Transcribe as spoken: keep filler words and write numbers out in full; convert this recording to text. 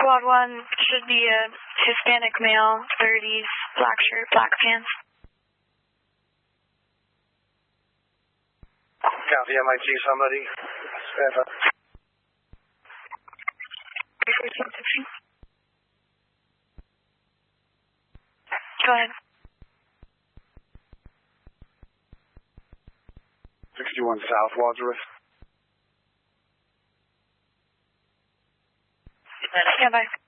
Squad one should be a Hispanic male, thirties, black shirt, black pants. Copy, M I G somebody. Stand up. Go ahead. sixty-one South Wadsworth. Yeah, bye.